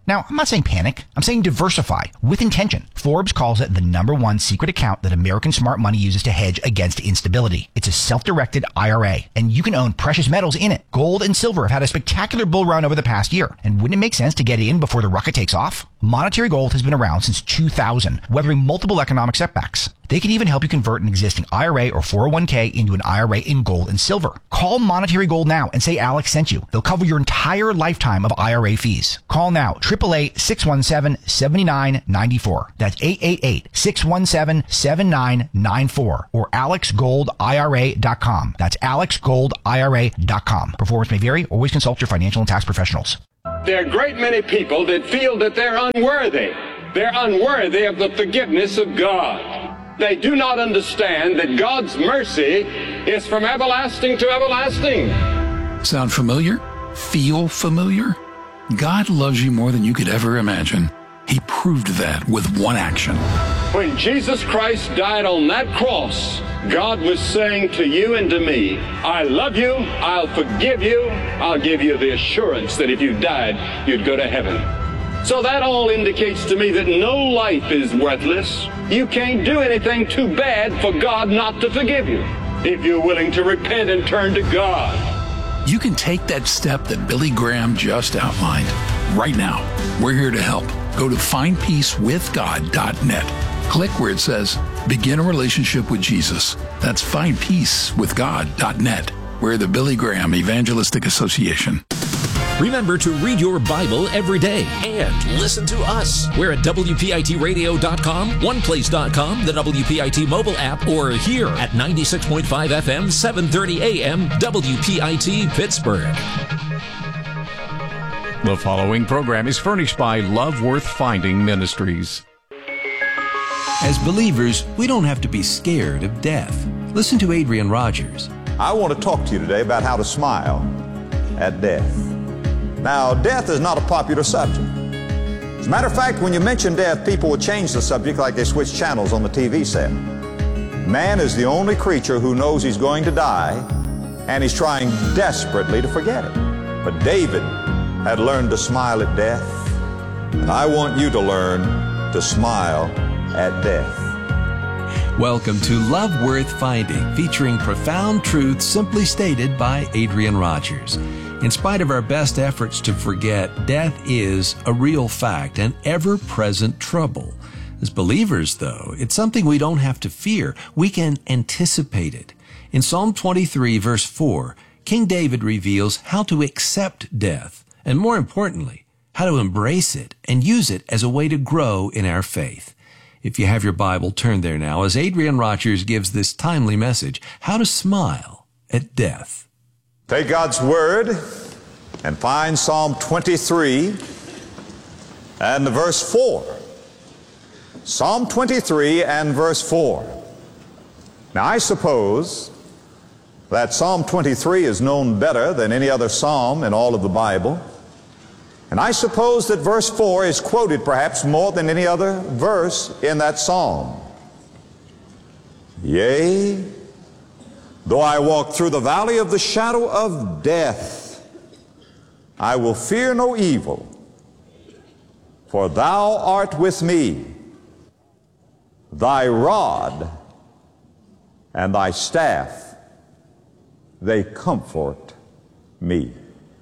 Now, I'm not saying panic. I'm saying diversify with intention. Forbes calls it the number one secret account that American smart money uses to hedge against instability. It's a self-directed I R A, and you can own precious metals in it. Gold and silver have had a spectacular bull run over the past year, and wouldn't it make sense to get in before the rocket takes off? Monetary Gold has been around since two thousand, weathering multiple economic setbacks. They can even help you convert an existing I R A or four oh one k into an I R A in gold and silver. Call Monetary Gold now and say Alex sent you. They'll cover your entire lifetime of I R A fees. Call now, eight eight eight, six one seven, seven nine nine four. That's eight eight eight, six one seven, seven nine nine four or alex gold I R A dot com. That's alex gold I R A dot com. Performance may vary. Always consult your financial and tax professionals. There are a great many people that feel that they're unworthy. They're unworthy of the forgiveness of God. They do not understand that God's mercy is from everlasting to everlasting. Sound familiar? Feel familiar? God loves you more than you could ever imagine. He proved that with one action. When Jesus Christ died on that cross, God was saying to you and to me, I love you, I'll forgive you, I'll give you the assurance that if you died, you'd go to heaven. So that all indicates to me that no life is worthless. You can't do anything too bad for God not to forgive you, if you're willing to repent and turn to God. You can take that step that Billy Graham just outlined. Right now, we're here to help. Go to find peace with god dot net. Click where it says, Begin a Relationship with Jesus. That's find peace with god dot net. We're the Billy Graham Evangelistic Association. Remember to read your Bible every day and listen to us. We're at W P I T radio dot com, one place dot com, the W P I T mobile app, or here at ninety-six point five F M, seven thirty A M, W P I T Pittsburgh. The following program is furnished by Love Worth Finding Ministries. As believers, we don't have to be scared of death. Listen to Adrian Rogers. I want to talk to you today about how to smile at death. Now, death is not a popular subject. As a matter of fact, when you mention death, people will change the subject like they switch channels on the T V set. Man is the only creature who knows he's going to die, and he's trying desperately to forget it. But David had learned to smile at death, and I want you to learn to smile at death. Welcome to Love Worth Finding, featuring profound truths simply stated by Adrian Rogers. In spite of our best efforts to forget, death is a real fact, an ever-present trouble. As believers, though, it's something we don't have to fear. We can anticipate it. In Psalm twenty-three, verse four, King David reveals how to accept death, and more importantly, how to embrace it and use it as a way to grow in our faith. If you have your Bible, turn there now as Adrian Rogers gives this timely message, How to Smile at Death. Take God's Word and find Psalm twenty-three and verse four. Psalm twenty-three and verse four. Now I suppose that Psalm twenty-three is known better than any other psalm in all of the Bible. And I suppose that verse four is quoted perhaps more than any other verse in that psalm. Yea, though I walk through the valley of the shadow of death, I will fear no evil, for thou art with me. Thy rod and thy staff, they comfort me.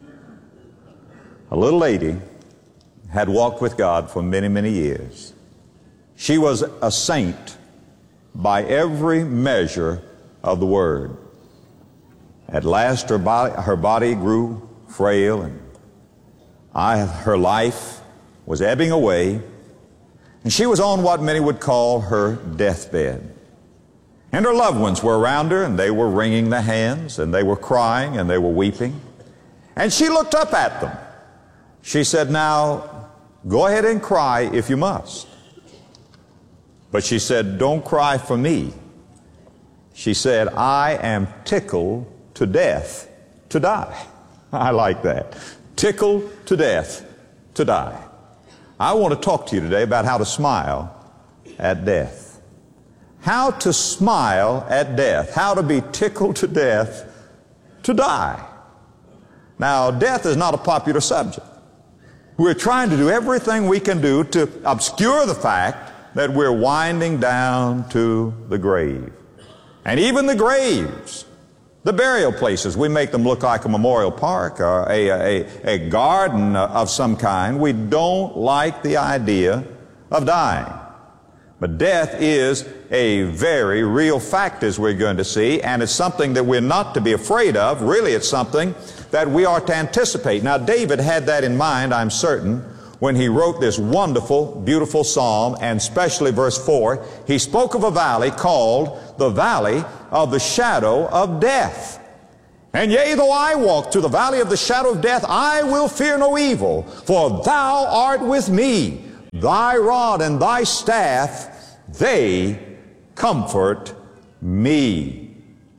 A little lady had walked with God for many, many years. She was a saint by every measure of the word. At last her body, her body grew frail, and I, her life was ebbing away, and she was on what many would call her deathbed. And her loved ones were around her, and they were wringing their hands, and they were crying, and they were weeping. And she looked up at them. She said, now, go ahead and cry if you must. But she said, don't cry for me. She said, I am tickled to death to die. I like that. Tickled to death to die. I want to talk to you today about how to smile at death. How to smile at death. How to be tickled to death to die. Now, death is not a popular subject. We're trying to do everything we can do to obscure the fact that we're winding down to the grave. And even the graves, the burial places, we make them look like a memorial park or a, a, a garden of some kind. We don't like the idea of dying. But death is a very real fact, as we're going to see, and it's something that we're not to be afraid of. Really, it's something that we are to anticipate. Now, David had that in mind, I'm certain, when he wrote this wonderful, beautiful psalm, and especially verse four. He spoke of a valley called the valley of the shadow of death. And yea, though I walk through the valley of the shadow of death, I will fear no evil, for thou art with me. Thy rod and thy staff, they comfort me.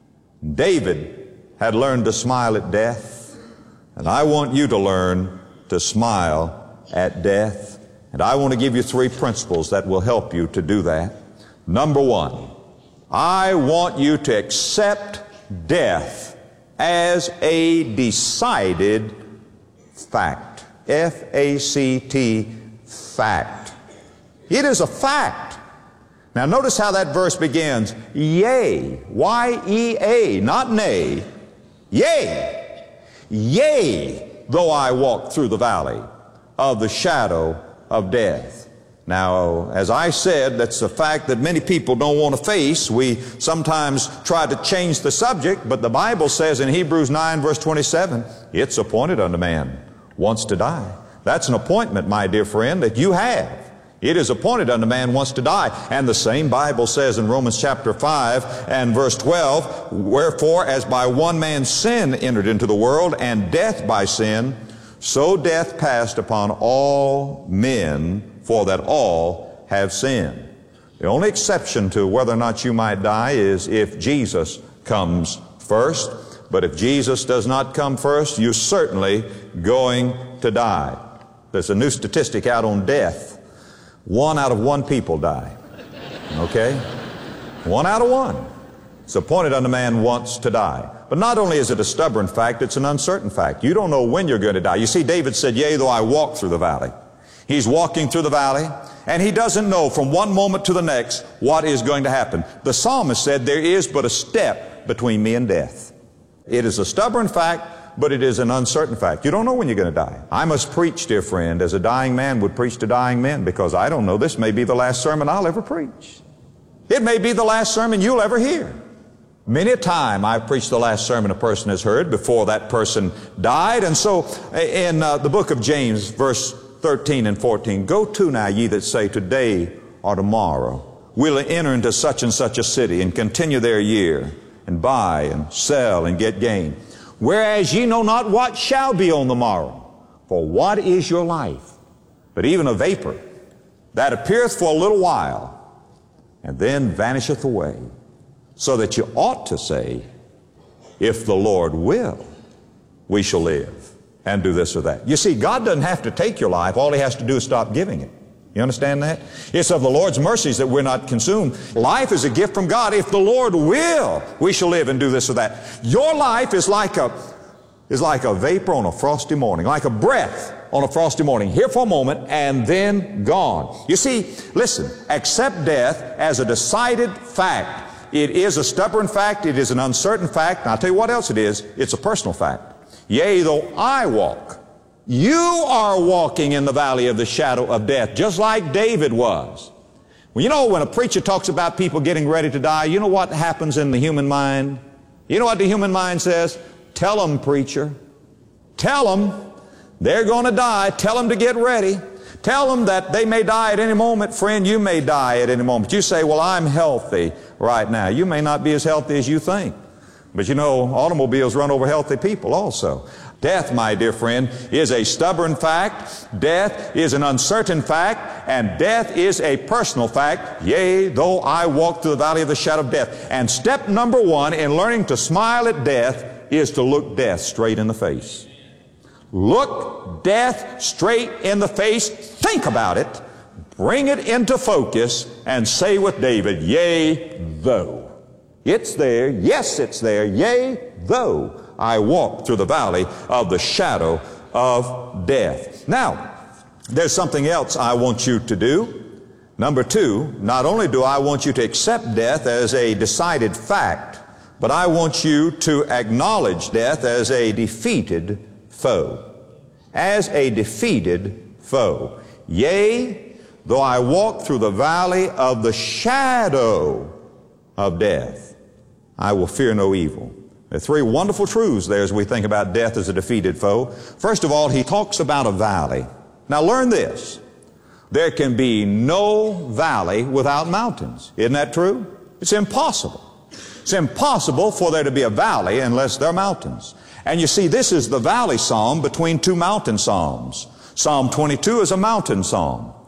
David had learned to smile at death, and I want you to learn to smile at death. And I want to give you three principles that will help you to do that. Number one, I want you to accept death as a decided fact. F A C T, fact. It is a fact. Now notice how that verse begins. Yea, Y E A, not nay. Yea, yea, though I walk through the valley of the shadow of death. Now, as I said, that's a fact that many people don't want to face. We sometimes try to change the subject, but the Bible says in Hebrews nine verse twenty-seven, it's appointed unto man once to die. That's an appointment, my dear friend, that you have. It is appointed unto man once to die. And the same Bible says in Romans chapter five and verse twelve, wherefore as by one man sin entered into the world, and death by sin, so death passed upon all men, for that all have sinned. The only exception to whether or not you might die is if Jesus comes first. But if Jesus does not come first, you're certainly going to die. There's a new statistic out on death. One out of one people die. Okay? One out of one. It's appointed unto man once to die. But not only is it a stubborn fact, it's an uncertain fact. You don't know when you're going to die. You see, David said, yea, though I walk through the valley. He's walking through the valley, and he doesn't know from one moment to the next what is going to happen. The psalmist said, there is but a step between me and death. It is a stubborn fact, but it is an uncertain fact. You don't know when you're going to die. I must preach, dear friend, as a dying man would preach to dying men, because I don't know, this may be the last sermon I'll ever preach. It may be the last sermon you'll ever hear. Many a time I've preached the last sermon a person has heard before that person died. And so in uh, the book of James, verse thirteen and fourteen, go to now ye that say today or tomorrow we'll enter into such and such a city and continue there a year and buy and sell and get gain. Whereas ye know not what shall be on the morrow. For what is your life? But even a vapor that appeareth for a little while and then vanisheth away. So that you ought to say, if the Lord will, we shall live and do this or that. You see, God doesn't have to take your life. All he has to do is stop giving it. You understand that? It's of the Lord's mercies that we're not consumed. Life is a gift from God. If the Lord will, we shall live and do this or that. Your life is like a, is like a vapor on a frosty morning, like a breath on a frosty morning. Here for a moment and then gone. You see, listen, accept death as a decided fact. It is a stubborn fact. It is an uncertain fact. And I'll tell you what else it is. It's a personal fact. Yea, though I walk. You are walking in the valley of the shadow of death, just like David was. Well, you know, when a preacher talks about people getting ready to die, you know what happens in the human mind? You know what the human mind says? Tell them, preacher. Tell them they're going to die. Tell them to get ready. Tell them that they may die at any moment. Friend, you may die at any moment. You say, well, I'm healthy right now. You may not be as healthy as you think. But you know, automobiles run over healthy people also. Death, my dear friend, is a stubborn fact. Death is an uncertain fact. And death is a personal fact. Yea, though I walk through the valley of the shadow of death. And step number one in learning to smile at death is to look death straight in the face. Look death straight in the face. Think about it. Bring it into focus and say with David, yea, though. It's there. Yes, it's there. Yea, though I walk through the valley of the shadow of death. Now, there's something else I want you to do. Number two, not only do I want you to accept death as a decided fact, but I want you to acknowledge death as a defeated foe. As a defeated foe. Yea, though I walk through the valley of the shadow of death, I will fear no evil. There are three wonderful truths there as we think about death as a defeated foe. First of all, he talks about a valley. Now learn this. There can be no valley without mountains. Isn't that true? It's impossible. It's impossible for there to be a valley unless there are mountains. And you see, this is the valley psalm between two mountain psalms. Psalm twenty-two is a mountain psalm.